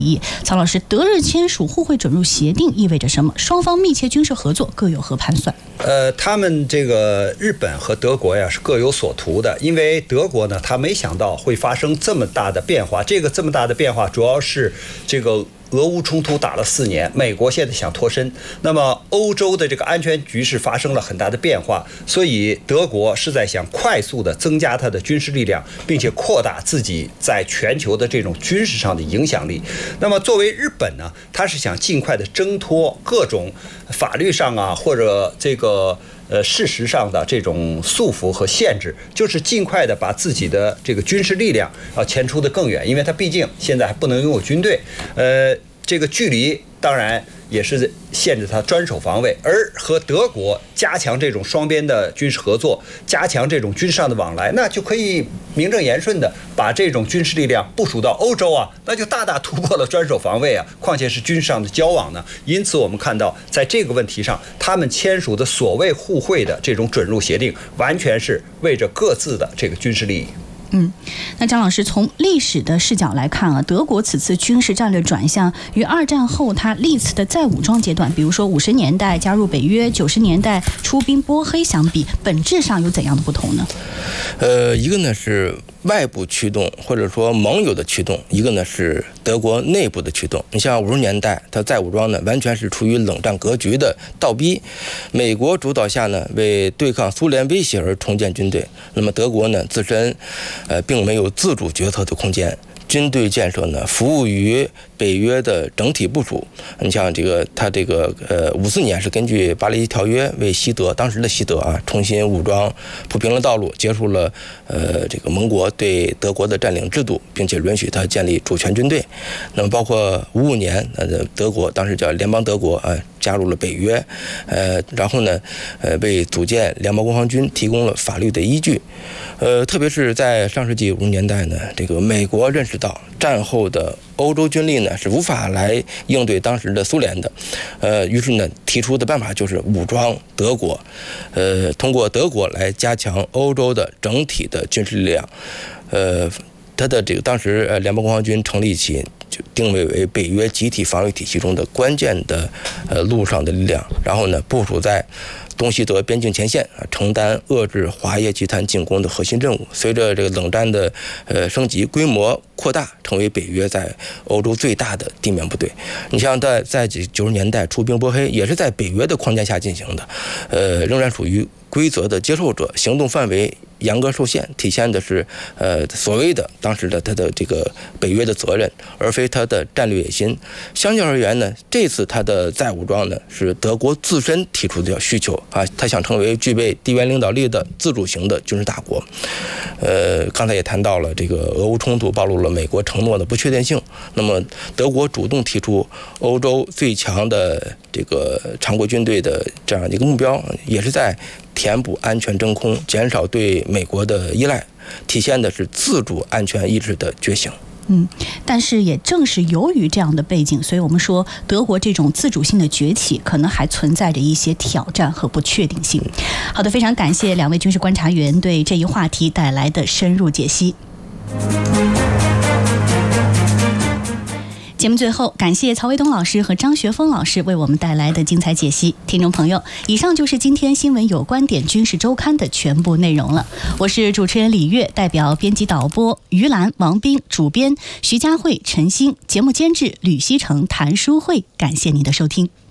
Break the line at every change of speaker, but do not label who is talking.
曹老师，德日签署互惠准入协定意味着什么？双方密切军事合作各有何盘算？
他们这个日本和德国呀是各有所图的，因为德国呢，他没想到会发生这么大的变化。这么大的变化，主要是这个俄乌冲突打了4年，美国现在想脱身，那么欧洲的这个安全局势发生了很大的变化，所以德国是在想快速的增加它的军事力量，并且扩大自己在全球的这种军事上的影响力。那么作为日本呢，它是想尽快的挣脱各种法律上啊或者这个事实上的这种束缚和限制，就是尽快的把自己的这个军事力量前出的更远，因为它毕竟现在还不能拥有军队，这个距离当然也是限制它专守防卫，而和德国加强这种双边的军事合作，加强这种军事上的往来，那就可以名正言顺的把这种军事力量部署到欧洲啊，那就大大突破了专守防卫啊，况且是军事上的交往呢。因此我们看到在这个问题上，他们签署的所谓互惠的这种准入协定，完全是为着各自的这个军事利益。
那张老师，从历史的视角来看啊，德国此次军事战略转向与2战后它历次的再武装阶段，比如说50年代加入北约、90年代出兵波黑相比，本质上有怎样的不同呢？
一个呢是外部驱动或者说盟友的驱动，一个呢是德国内部的驱动。你像50年代它再武装呢，完全是出于冷战格局的倒逼，美国主导下呢，为对抗苏联威胁而重建军队。那么德国呢自身并没有自主决策的空间，军队建设呢服务于北约的整体部署。你像他54年是根据巴黎条约为当时的西德啊重新武装，铺平了道路，结束了这个盟国对德国的占领制度，并且允许他建立主权军队。那么包括55年德国当时叫联邦德国啊加入了北约，然后呢为组建联邦国防军提供了法律的依据。特别是在上世纪50年代呢，这个美国认识到战后的欧洲军力呢是无法来应对当时的苏联的，于是呢提出的办法就是武装德国，通过德国来加强欧洲的整体的军事力量。他的这个当时联邦国防军成立起，就定位为北约集体防御体系中的关键的陆上的力量，然后呢部署在东西德边境前线啊，承担遏制华耶集团进攻的核心任务。随着这个冷战的升级，规模扩大，成为北约在欧洲最大的地面部队。你像在90年代出兵波黑，也是在北约的框架下进行的，仍然属于规则的接受者，行动范围严格受限，体现的是所谓的当时的他的这个北约的责任，而非他的战略野心。相较而言呢，这次他的再武装呢是德国自身提出的需求啊，他想成为具备地缘领导力的自主型的军事大国。刚才也谈到了这个俄乌冲突暴露了美国承诺的不确定性，那么德国主动提出欧洲最强的这个常规军队的这样一个目标，也是在填补安全真空，减少对美国的依赖，体现的是自主安全意识的觉醒。
但是也正是由于这样的背景，所以我们说德国这种自主性的崛起可能还存在着一些挑战和不确定性。好的，非常感谢2位军事观察员对这一话题带来的深入解析。节目最后，感谢曹维东老师和张学峰老师为我们带来的精彩解析。听众朋友，以上就是今天新闻有观点军事周刊的全部内容了。我是主持人李月，代表编辑导播于兰、王斌，主编徐佳慧、陈星，节目监制吕希成、谭淑慧。感谢您的收听。